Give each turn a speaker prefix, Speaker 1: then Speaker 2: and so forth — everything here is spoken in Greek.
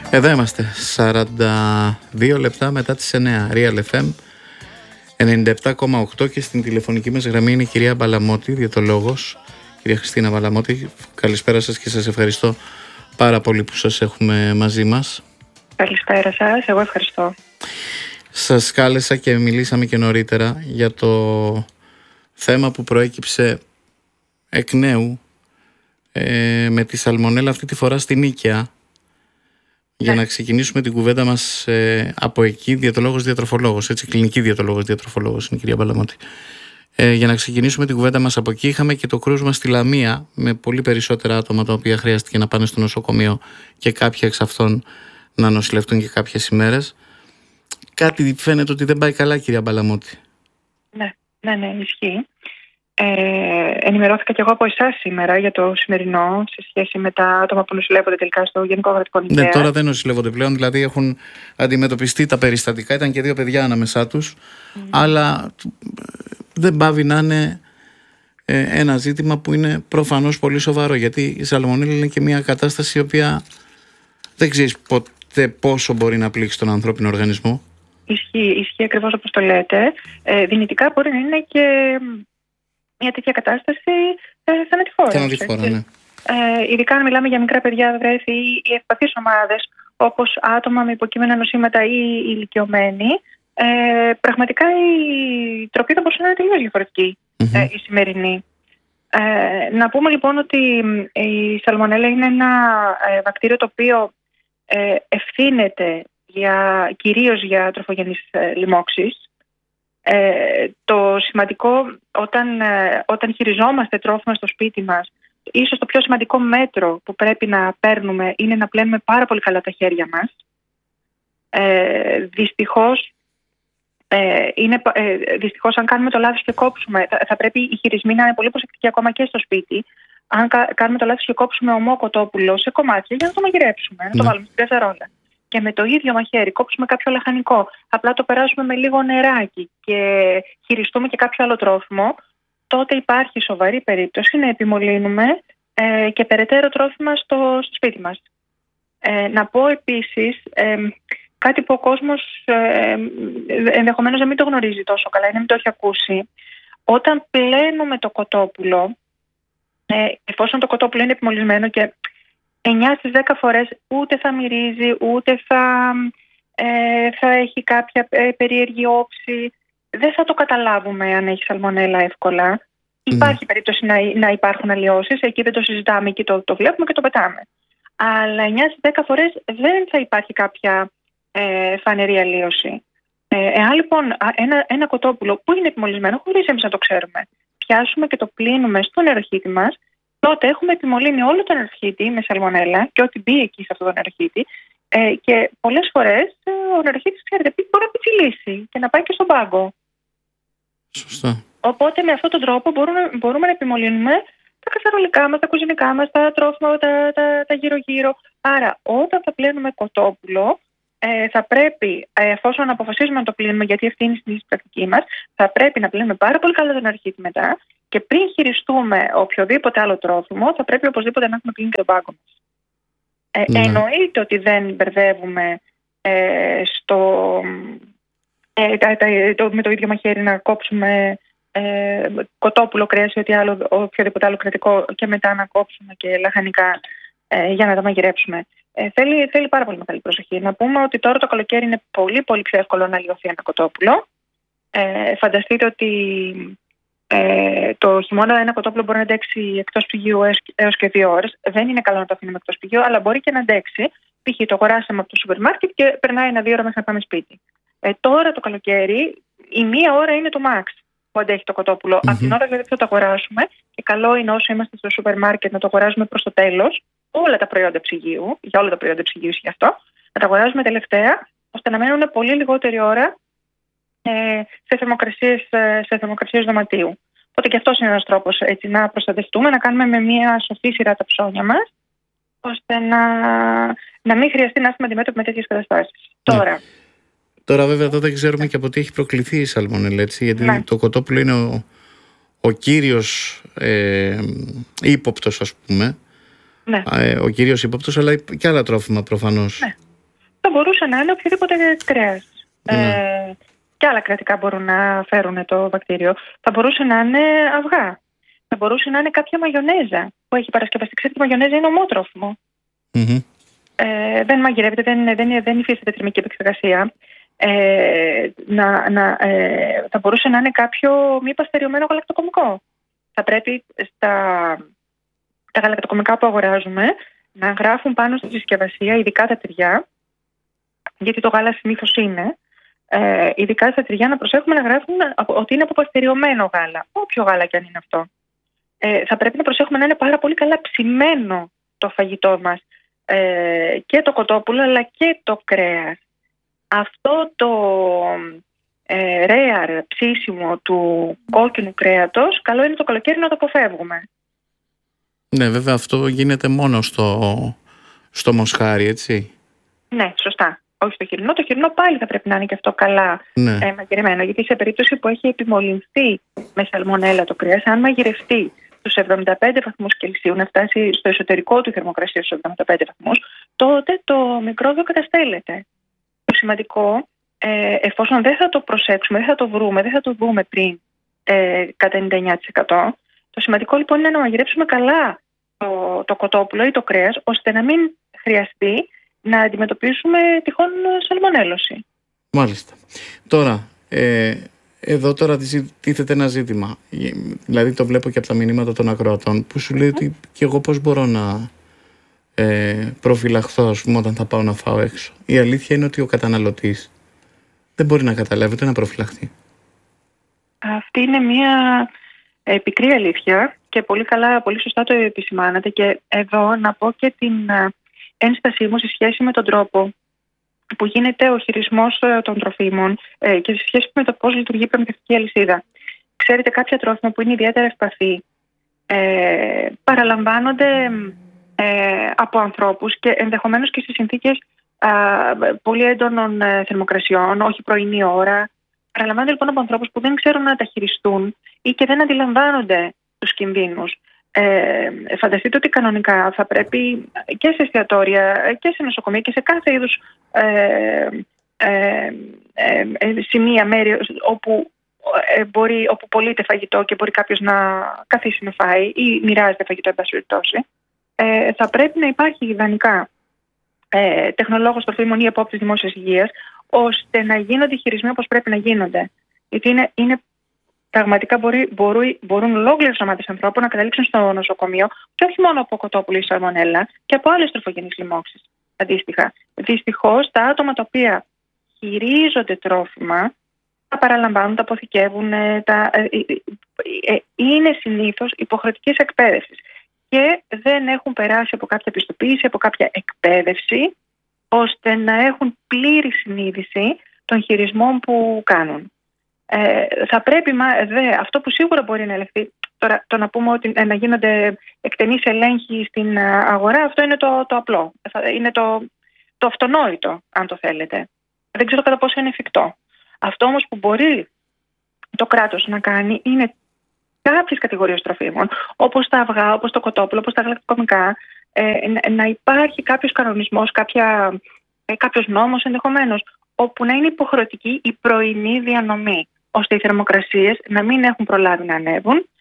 Speaker 1: Εδώ είμαστε, 42 λεπτά μετά τις 9, Real FM 97,8 και στην τηλεφωνική μας γραμμή είναι η κυρία Μπαλαμώτη, διαιτολόγος. Κυρία Χριστίνα Μπαλαμώτη, καλησπέρα σας και σας ευχαριστώ πάρα πολύ που σας έχουμε μαζί μας.
Speaker 2: Καλησπέρα σας, εγώ ευχαριστώ.
Speaker 1: Σας κάλεσα και μιλήσαμε και νωρίτερα για το θέμα που προέκυψε εκ νέου με τη σαλμονέλα αυτή τη φορά στη Νίκαια. Για να ξεκινήσουμε την κουβέντα μας από εκεί, διαιτολόγος, διατροφολόγος, έτσι, κλινική διαιτολόγος, διατροφολόγος είναι η κυρία Μπαλαμώτη. Για να ξεκινήσουμε την κουβέντα μας από εκεί, είχαμε και το κρούσμα στη Λαμία με πολύ περισσότερα άτομα τα οποία χρειάστηκε να πάνε στο νοσοκομείο και κάποια εξ αυτών να νοσηλευτούν και κάποιες ημέρες. Κάτι φαίνεται ότι δεν πάει καλά, κυρία Μπαλαμώτη.
Speaker 2: Ναι, ισχύει. Ενημερώθηκα και εγώ από εσάς σήμερα για το σημερινό σε σχέση με τα άτομα που νοσηλεύονται τελικά στο Γενικό Αγροτικό Νικαία.
Speaker 1: Ναι, τώρα δεν νοσηλεύονται πλέον, δηλαδή έχουν αντιμετωπιστεί τα περιστατικά. Ήταν και 2 παιδιά ανάμεσά τους, αλλά δεν πάβει να είναι ένα ζήτημα που είναι προφανώς πολύ σοβαρό, γιατί η σαλμονέλα είναι και μια κατάσταση η οποία δεν ξέρεις ποτέ πόσο μπορεί να πλήξει τον ανθρώπινο οργανισμό.
Speaker 2: Ισχύει ακριβώς όπως το λέτε. Δυνητικά μπορεί να είναι και μια τέτοια κατάσταση θανατηφόρα.
Speaker 1: Ναι.
Speaker 2: Ειδικά αν μιλάμε για μικρά παιδιά, βρέφη ή ευπαθείς ομάδες, όπως άτομα με υποκείμενα νοσήματα ή ηλικιωμένοι, πραγματικά η τροπή θα μπορούσε να είναι τελείως διαφορετική η σημερινή. Να πούμε λοιπόν ότι η σαλμονέλα είναι ένα βακτήριο το οποίο ευθύνεται κυρίως για τροφογενείς λοιμώξεις. Το σημαντικό όταν χειριζόμαστε τρόφιμα στο σπίτι μας, ίσως το πιο σημαντικό μέτρο που πρέπει να παίρνουμε είναι να πλένουμε πάρα πολύ καλά τα χέρια μας. Δυστυχώς αν κάνουμε το λάθος και κόψουμε, θα πρέπει οι χειρισμοί να είναι πολύ προσεκτικοί ακόμα και στο σπίτι. Αν κάνουμε το λάθος και κόψουμε ομό κοτόπουλο σε κομμάτια για να το μαγειρέψουμε, να το βάλουμε στην κασαρόλα, και με το ίδιο μαχαίρι κόψουμε κάποιο λαχανικό, απλά το περάσουμε με λίγο νεράκι και χειριστούμε και κάποιο άλλο τρόφιμο, τότε υπάρχει σοβαρή περίπτωση να επιμολύνουμε και περαιτέρω τρόφιμα στο σπίτι μας. Να πω επίσης κάτι που ο κόσμος ενδεχομένως να μην το γνωρίζει τόσο καλά ή να μην το έχει ακούσει. Όταν πλένουμε το κοτόπουλο, εφόσον το κοτόπουλο είναι επιμολυσμένο και 9 στις 10 φορές ούτε θα μυρίζει, ούτε θα έχει κάποια περίεργη όψη, δεν θα το καταλάβουμε αν έχει σαλμονέλα εύκολα. Υπάρχει περίπτωση να υπάρχουν αλλοιώσεις, εκεί δεν το συζητάμε, εκεί το βλέπουμε και το πετάμε. Αλλά 9 στις 10 φορές δεν θα υπάρχει κάποια φανερή αλλοίωση. Εάν λοιπόν ένα κοτόπουλο που είναι επιμολυσμένο, χωρίς εμείς να το ξέρουμε, πιάσουμε και το πλύνουμε στο νεροχύτη μας, τότε έχουμε επιμολύνει όλο τον νεροχύτη με σαλμονέλα και ό,τι μπει εκεί σε αυτό το νεροχύτη. Και πολλές φορές ο νεροχύτης, ξέρετε, μπορεί να πιτσιλήσει και να πάει και στον πάγκο.
Speaker 1: Σωστά.
Speaker 2: Οπότε με αυτόν τον τρόπο μπορούμε να επιμολύνουμε τα κασαρολικά μας, τα κουζινικά μας, τα τρόφιμα, τα γύρω-γύρω. Άρα όταν θα πλένουμε κοτόπουλο, θα πρέπει, εφόσον αποφασίζουμε να το πλύνουμε, γιατί αυτή είναι στην πρακτική μας, θα πρέπει να πλύνουμε πάρα πολύ καλά τον νεροχύτη μετά, και πριν χειριστούμε οποιοδήποτε άλλο τρόφιμο, θα πρέπει οπωσδήποτε να έχουμε πλύνει και τον πάγκο μας. Εννοείται ότι δεν μπερδεύουμε με το ίδιο μαχαίρι να κόψουμε κοτόπουλο, κρέας ή οποιοδήποτε άλλο κρατικό και μετά να κόψουμε και λαχανικά για να τα μαγειρέψουμε. Θέλει πάρα πολύ μεγάλη προσοχή. Να πούμε ότι τώρα το καλοκαίρι είναι πολύ πολύ πιο εύκολο να λιωθεί ένα κοτόπουλο. Φανταστείτε ότι το χειμώνα ένα κοτόπουλο μπορεί να αντέξει εκτός πηγείου έως και 2 ώρες. Δεν είναι καλό να το αφήνουμε εκτός πηγείου, αλλά μπορεί και να αντέξει. Π.χ. το αγοράσαμε από το σούπερ μάρκετ και περνάει 1-2 ώρες μέχρι να πάμε σπίτι. Τώρα το καλοκαίρι η 1 ώρα είναι το max που αντέχει το κοτόπουλο. Από την ώρα δηλαδή που θα το αγοράσουμε, και καλό είναι όσο είμαστε στο σούπερ μάρκετ να το αγοράζουμε προς το τέλος, όλα τα προϊόντα ψυγείου, για όλα τα προϊόντα ψυγείου γι' αυτό, να τα αγοράζουμε τελευταία, ώστε να μένουν πολύ λιγότερη ώρα σε θερμοκρασίες δωματίου. Οπότε και αυτός είναι ένας τρόπος έτσι, να προστατευτούμε, να κάνουμε με μια σοφή σειρά τα ψώνια μας, ώστε να μην χρειαστεί να έχουμε αντιμέτωποι με τέτοιες καταστάσεις.
Speaker 1: Τώρα βέβαια εδώ δεν ξέρουμε και από τι έχει προκληθεί η σαλμονέλα, έτσι, γιατί το κοτόπουλο είναι ο κύριος ύποπτος, ας πούμε. Ο κύριος ύποπτος, αλλά και άλλα τρόφιμα προφανώς.
Speaker 2: θα μπορούσε να είναι οποιοδήποτε κρέας. Και άλλα κρατικά μπορούν να φέρουν το βακτήριο. Θα μπορούσε να είναι αυγά. Θα μπορούσε να είναι κάποια μαγιονέζα που έχει παρασκευαστεί. Ξέρετε, η μαγιονέζα είναι ομότροφο. Δεν μαγειρεύεται, δεν υφίσταται θερμική επεξεργασία. Θα μπορούσε να είναι κάποιο μη παστεριωμένο γαλακτοκομικό. Θα πρέπει τα γαλακτοκομικά που αγοράζουμε να γράφουν πάνω στη συσκευασία, ειδικά τα τυριά, γιατί το γάλα συνήθως είναι, ειδικά στα τυριά να προσέχουμε να γράφουν ότι είναι από παστεριωμένο γάλα, όποιο γάλα και αν είναι αυτό. Θα πρέπει να προσέχουμε να είναι πάρα πολύ καλά ψημένο το φαγητό μας, και το κοτόπουλο αλλά και το κρέας. Αυτό το rare ψήσιμο του κόκκινου κρέατος, καλό είναι το καλοκαίρι να το αποφεύγουμε.
Speaker 1: Ναι, βέβαια αυτό γίνεται μόνο στο μοσχάρι, έτσι.
Speaker 2: Ναι, σωστά. Όχι στο χοιρινό. Το χοιρινό πάλι θα πρέπει να είναι και αυτό καλά μαγειρεμένο, γιατί σε περίπτωση που έχει επιμολυνθεί με σαλμονέλα το κρέας, αν μαγειρευτεί στους 75 βαθμούς Κελσίου, να φτάσει στο εσωτερικό του θερμοκρασία στους 75 βαθμούς, τότε το μικρόβιο καταστέλλεται. Το σημαντικό, εφόσον δεν θα το προσέξουμε, δεν θα το δούμε πριν κατά 99%, το σημαντικό λοιπόν είναι να μαγειρέψουμε καλά το κοτόπουλο ή το κρέας, ώστε να μην χρειαστεί να αντιμετωπίσουμε τυχόν σαλμονέλωση.
Speaker 1: Μάλιστα. Τώρα, εδώ τώρα τίθεται ένα ζήτημα. Δηλαδή το βλέπω και από τα μηνύματα των ακροατών που σου λέει ότι και εγώ πώς μπορώ να προφυλαχθώ, ας πούμε, όταν θα πάω να φάω έξω. Η αλήθεια είναι ότι ο καταναλωτής δεν μπορεί να καταλάβει ούτε να προφυλαχθεί. Αυτή
Speaker 2: είναι μια πικρή αλήθεια και πολύ καλά, πολύ σωστά το επισημάνατε, και εδώ να πω και την ένστασή μου σε σχέση με τον τρόπο που γίνεται ο χειρισμός των τροφίμων και σε σχέση με το πώς λειτουργεί η προμηθευτική αλυσίδα. Ξέρετε, κάποια τρόφιμα που είναι ιδιαίτερα ευπαθή παραλαμβάνονται από ανθρώπους και ενδεχομένως και σε συνθήκες πολύ έντονων θερμοκρασιών, όχι πρωινή ώρα. Παραλαμβάνονται λοιπόν από ανθρώπους που δεν ξέρουν να τα χειριστούν ή και δεν αντιλαμβάνονται τους κινδύνους. Φανταστείτε ότι κανονικά θα πρέπει και σε εστιατόρια και σε νοσοκομεία και σε κάθε είδους σημεία, μέρη όπου πωλείται φαγητό και μπορεί κάποιος να καθίσει να φάει ή μοιράζεται φαγητό, εν πάση περιπτώσει, θα πρέπει να υπάρχει ιδανικά τεχνολόγος τροφίμων ή επόπτης δημόσιας υγείας, ώστε να γίνονται οι χειρισμοί όπως πρέπει να γίνονται. Γιατί είναι πραγματικά μπορούν ολόκληρες ομάδες ανθρώπων να καταλήξουν στο νοσοκομείο, και όχι μόνο από κοτόπουλο ή σαλμονέλα, και από άλλες τροφογενείς λοιμώξεις. Αντίστοιχα, δυστυχώς τα άτομα τα οποία χειρίζονται τρόφιμα, τα παραλαμβάνουν, τα αποθηκεύουν, είναι συνήθως υποχρεωτικής εκπαίδευσης και δεν έχουν περάσει από κάποια πιστοποίηση, από κάποια εκπαίδευση, ώστε να έχουν πλήρη συνείδηση των χειρισμών που κάνουν. Θα πρέπει αυτό που σίγουρα μπορεί να ελεγχθεί, τώρα το να πούμε ότι να γίνονται εκτενείς ελέγχοι στην αγορά, αυτό είναι το απλό, είναι το αυτονόητο, αν το θέλετε. Δεν ξέρω κατά πόσο είναι εφικτό. Αυτό όμως που μπορεί το κράτος να κάνει είναι κάποιες κατηγορίες τροφίμων, όπως τα αυγά, όπως το κοτόπουλο, όπως τα γαλακτοκομικά, να υπάρχει κάποιος κανονισμός, κάποιος νόμος ενδεχομένως, όπου να είναι υποχρεωτική η πρωινή διανομή, ώστε οι θερμοκρασίες να μην έχουν προλάβει να ανέβουν